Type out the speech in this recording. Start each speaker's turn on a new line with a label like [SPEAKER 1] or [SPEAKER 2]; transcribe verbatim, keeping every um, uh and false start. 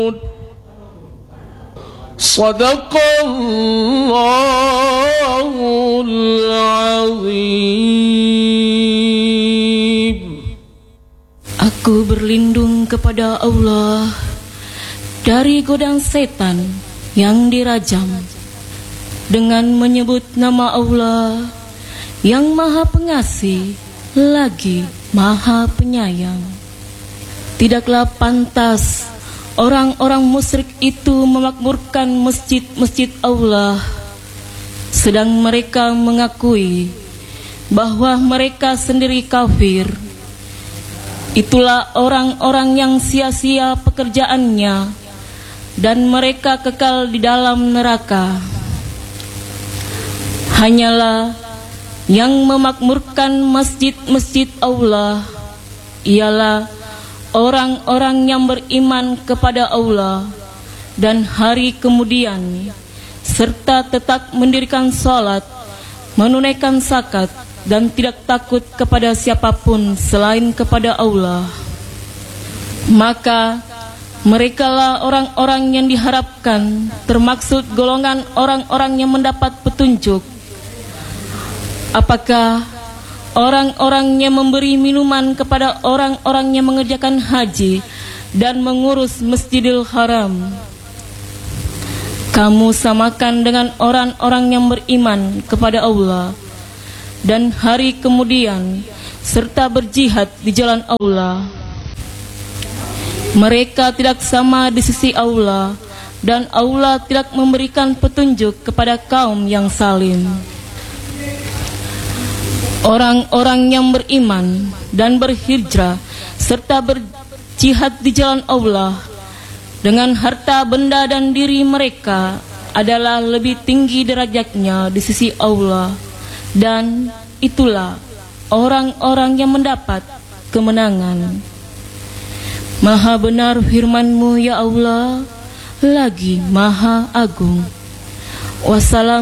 [SPEAKER 1] Sadaqallahul azim.
[SPEAKER 2] Aku berlindung kepada Allah dari godaan setan yang dirajam dengan menyebut nama Allah yang Maha Pengasih lagi Maha Penyayang. Tidaklah pantas orang-orang musyrik itu memakmurkan masjid-masjid Allah, sedang mereka mengakui bahwa mereka sendiri kafir. Itulah orang-orang yang sia-sia pekerjaannya dan mereka kekal di dalam neraka. Hanyalah yang memakmurkan masjid-masjid Allah ialah orang-orang yang beriman kepada Allah dan hari kemudian, serta tetap mendirikan salat, menunaikan zakat, dan tidak takut kepada siapapun selain kepada Allah. Maka merekalah orang-orang yang diharapkan, termaksud golongan orang-orang yang mendapat petunjuk. Apakah orang-orang yang memberi minuman kepada orang-orang yang mengerjakan haji dan mengurus Masjidil Haram kamu samakan dengan orang-orang yang beriman kepada Allah dan hari kemudian serta berjihad di jalan Allah? Mereka tidak sama di sisi Allah dan Allah tidak memberikan petunjuk kepada kaum yang zalim. Orang-orang yang beriman dan berhijrah serta berjihad di jalan Allah dengan harta benda dan diri mereka adalah lebih tinggi derajatnya di sisi Allah, dan itulah orang-orang yang mendapat kemenangan. Maha benar firman-Mu ya Allah, lagi Maha Agung. Wassalam.